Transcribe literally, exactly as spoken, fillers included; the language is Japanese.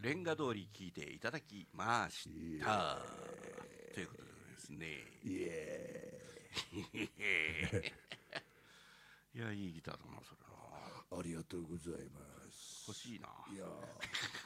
レンガ通り聞いていただきましたということでですね。 イエいやいいギターだなそれな。 ーイ、ありがとうございます。 欲しいな。 いやー